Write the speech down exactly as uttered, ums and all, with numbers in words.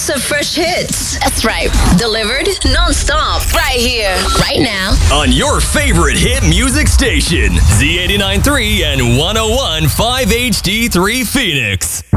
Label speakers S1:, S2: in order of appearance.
S1: dose of fresh hits.
S2: That's right.
S1: Delivered non-stop.
S2: Right here. Right now.
S3: On your favorite hit music station, Z eighty-nine point three and one oh one point five H D three Phoenix.